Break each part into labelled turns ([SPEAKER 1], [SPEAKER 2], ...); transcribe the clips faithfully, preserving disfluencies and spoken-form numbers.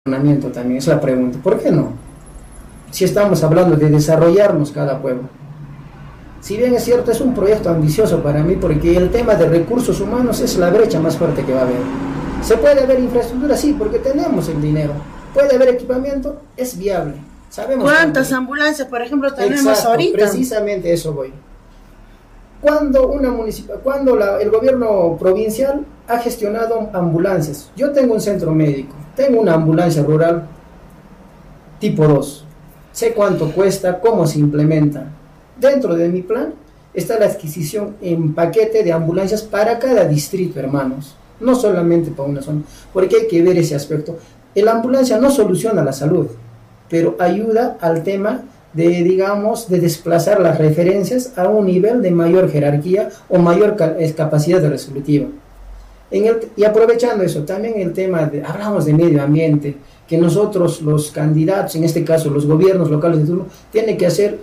[SPEAKER 1] También es la pregunta, ¿por qué no? Si estamos hablando de desarrollarnos cada pueblo. Si bien es cierto, es un proyecto ambicioso para mí, porque el tema de recursos humanos es la brecha más fuerte que va a haber. ¿Se puede haber infraestructura? Sí, porque tenemos el dinero. ¿Puede haber equipamiento? Es viable. Sabemos
[SPEAKER 2] ¿Cuántas
[SPEAKER 1] también.
[SPEAKER 2] ambulancias, por ejemplo, tenemos
[SPEAKER 1] Exacto,
[SPEAKER 2] ahorita?
[SPEAKER 1] Precisamente eso voy. Cuando, una municip- cuando la, el gobierno provincial ha gestionado ambulancias, yo tengo un centro médico, tengo una ambulancia rural tipo dos, sé cuánto cuesta, cómo se implementa. Dentro de mi plan está la adquisición en paquete de ambulancias para cada distrito, hermanos, no solamente para una zona, porque hay que ver ese aspecto. La ambulancia no soluciona la salud, pero ayuda al tema de, digamos, de desplazar las referencias a un nivel de mayor jerarquía o mayor capacidad de resolutiva. En el, y aprovechando eso, también el tema de, hablamos de medio ambiente, que nosotros los candidatos, en este caso los gobiernos locales de turno, tienen que hacer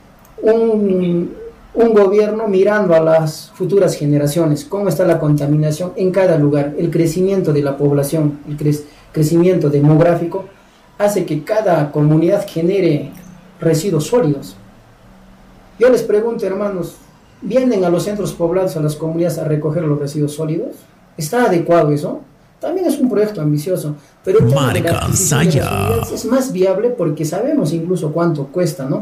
[SPEAKER 1] un, un gobierno mirando a las futuras generaciones, cómo está la contaminación en cada lugar, el crecimiento de la población, el cre crecimiento demográfico, hace que cada comunidad genere residuos sólidos. Yo les pregunto, hermanos, ¿vienen a los centros poblados, a las comunidades a recoger los residuos sólidos? ¿Está adecuado eso? También es un proyecto ambicioso, pero el tema de la adquisición de las unidades es más viable porque sabemos incluso cuánto cuesta, ¿no?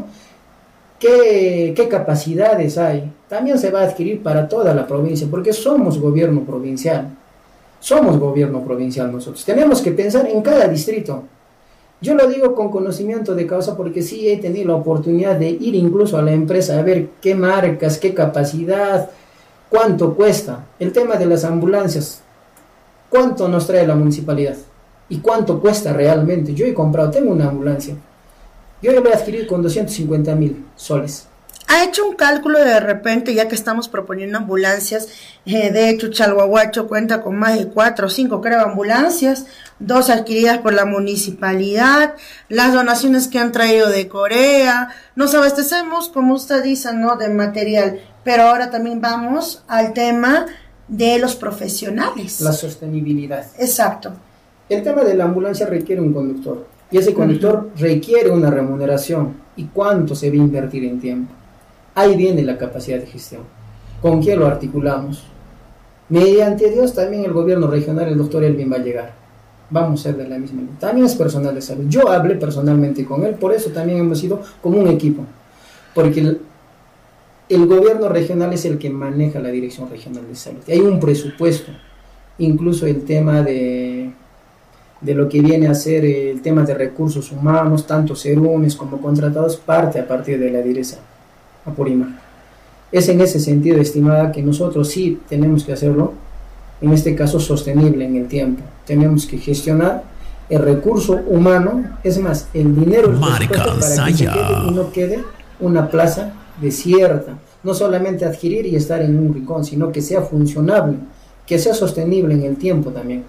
[SPEAKER 1] ¿Qué, qué capacidades hay? También se va a adquirir para toda la provincia, porque somos gobierno provincial. Somos gobierno provincial nosotros. Tenemos que pensar en cada distrito. Yo lo digo con conocimiento de causa porque sí he tenido la oportunidad de ir incluso a la empresa a ver qué marcas, qué capacidad, cuánto cuesta. El tema de las ambulancias, cuánto nos trae la municipalidad y cuánto cuesta realmente. Yo he comprado, tengo una ambulancia. Yo la voy a adquirir con doscientos cincuenta mil soles.
[SPEAKER 2] ¿Ha hecho un cálculo de repente, ya que estamos proponiendo ambulancias? Eh, de hecho, Chalhuahuacho cuenta con más de cuatro o cinco, creo, ambulancias, dos adquiridas por la municipalidad, las donaciones que han traído de Corea. Nos abastecemos, como usted dice, ¿no?, de material, pero ahora también vamos al tema de los profesionales.
[SPEAKER 1] La sostenibilidad.
[SPEAKER 2] Exacto.
[SPEAKER 1] El tema de la ambulancia requiere un conductor, y ese conductor uh-huh. requiere una remuneración. ¿Y cuánto se va a invertir en tiempo? Ahí viene la capacidad de gestión. ¿Con quién lo articulamos? Mediante Dios, también el gobierno regional, el doctor Elvin va a llegar. Vamos a ser de la misma. También es personal de salud. Yo hablé personalmente con él, por eso también hemos sido como un equipo. Porque el, el gobierno regional es el que maneja la Dirección Regional de Salud. Hay un presupuesto, incluso el tema de, de lo que viene a ser el tema de recursos humanos, tanto serumes como contratados, parte a partir de la dirección. Apurímac. Es en ese sentido, estimada, que nosotros sí tenemos que hacerlo, en este caso sostenible en el tiempo. Tenemos que gestionar el recurso humano, es más, el dinero el para que se quede y no quede una plaza desierta. No solamente adquirir y estar en un rincón, sino que sea funcionable, que sea sostenible en el tiempo también.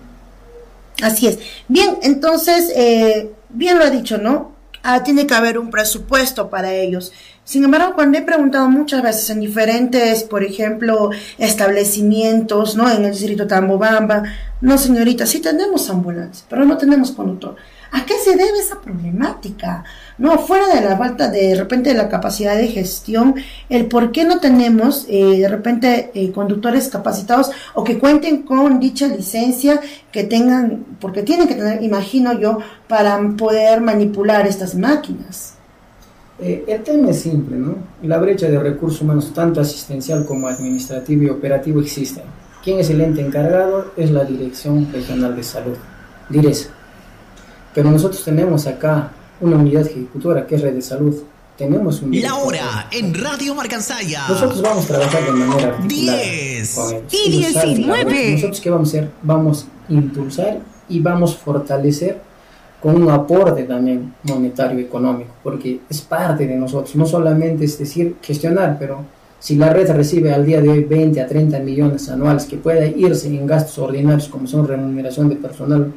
[SPEAKER 2] Así es. Bien, entonces, eh, bien lo ha dicho, ¿no? Ah, tiene que haber un presupuesto para ellos. Sin embargo, cuando he preguntado muchas veces en diferentes, por ejemplo, establecimientos, ¿no?, en el distrito Tambobamba, no, señorita, sí tenemos ambulancia, pero no tenemos conductor. ¿A qué se debe esa problemática? No, fuera de la falta de, de repente de la capacidad de gestión, el por qué no tenemos eh, de repente eh, conductores capacitados o que cuenten con dicha licencia, que tengan, porque tienen que tener, imagino yo, para poder manipular estas máquinas.
[SPEAKER 1] Eh, el tema es simple, ¿no? La brecha de recursos humanos, tanto asistencial como administrativo y operativo, existe. ¿Quién es el ente encargado? Es la Dirección Regional de Salud, DIRESA. Pero nosotros tenemos acá una unidad ejecutora que es Red de Salud. Tenemos un
[SPEAKER 3] La hora en Radio Marcansaya.
[SPEAKER 1] Nosotros vamos a trabajar de manera articulada
[SPEAKER 3] diez
[SPEAKER 1] con ellos.
[SPEAKER 3] y diecinueve.
[SPEAKER 1] Nosotros qué vamos a hacer, vamos a impulsar y vamos a fortalecer con un aporte también monetario económico, porque es parte de nosotros, no solamente es decir gestionar, pero si la red recibe al día de hoy veinte a treinta millones anuales que pueda irse en gastos ordinarios como son remuneración de personal,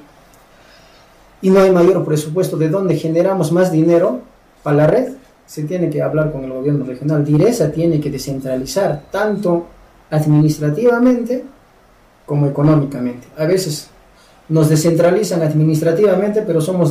[SPEAKER 1] y no hay mayor presupuesto, ¿de dónde generamos más dinero para la red? Se tiene que hablar con el gobierno regional. DIRESA tiene que descentralizar tanto administrativamente como económicamente. A veces nos descentralizan administrativamente, pero somos